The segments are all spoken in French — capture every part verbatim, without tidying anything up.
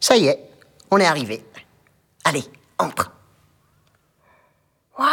Ça y est, on est arrivé. Allez, entre. Waouh!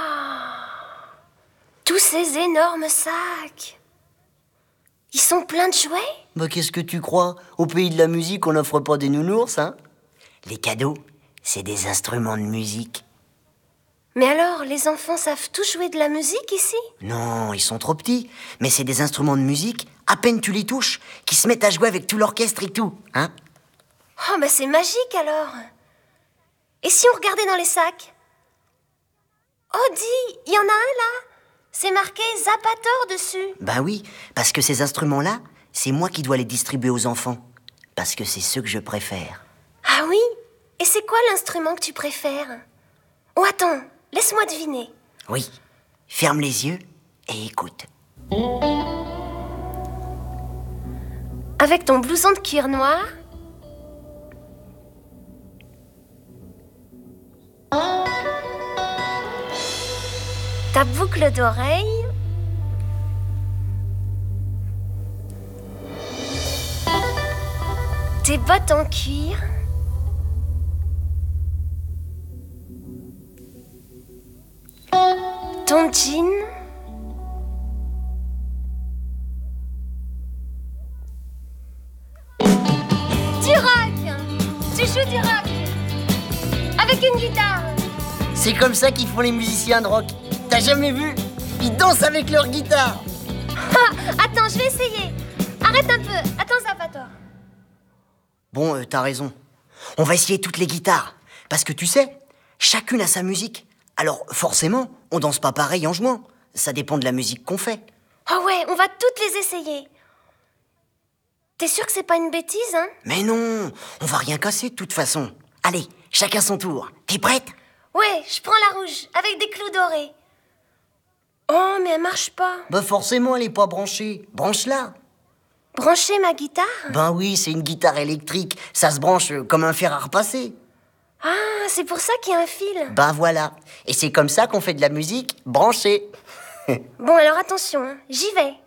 Tous ces énormes sacs. Ils sont pleins de jouets? Bah qu'est-ce que tu crois? Au pays de la musique, on n'offre pas des nounours, hein? Les cadeaux, c'est des instruments de musique. Mais alors, les enfants savent tous jouer de la musique ici? Non, ils sont trop petits. Mais c'est des instruments de musique, à peine tu les touches, qui se mettent à jouer avec tout l'orchestre et tout, hein? Oh, bah c'est magique alors. Et si on regardait dans les sacs? Oh, dis, il y en a un là. C'est marqué Zapator dessus. Bah oui, parce que ces instruments-là, c'est moi qui dois les distribuer aux enfants. Parce que c'est ceux que je préfère. Ah oui? Et c'est quoi l'instrument que tu préfères? Oh, attends, laisse-moi deviner. Oui, ferme les yeux et écoute. Avec ton blouson de cuir noir, ta boucle d'oreille, tes bottes en cuir, ton jean, du rock. Tu joues du rock avec une guitare. C'est comme ça qu'ils font les musiciens de rock. T'as jamais vu? Ils dansent avec leur guitare. Ah, attends, je vais essayer. Arrête un peu. Attends, Zapator. Bon, euh, t'as raison. On va essayer toutes les guitares. Parce que tu sais, chacune a sa musique. Alors forcément, on danse pas pareil en jouant. Ça dépend de la musique qu'on fait. Oh ouais, on va toutes les essayer. T'es sûr que c'est pas une bêtise, hein? Mais non, on va rien casser de toute façon. Allez, chacun son tour. T'es prête? Ouais, je prends la rouge, avec des clous dorés. Oh, mais elle marche pas. Bah forcément, elle est pas branchée. Branche-la. Brancher ma guitare? Ben oui, c'est une guitare électrique. Ça se branche euh, comme un fer à repasser. Ah, c'est pour ça qu'il y a un fil. Ben voilà. Et c'est comme ça qu'on fait de la musique branchée. Bon, alors attention, hein. J'y vais.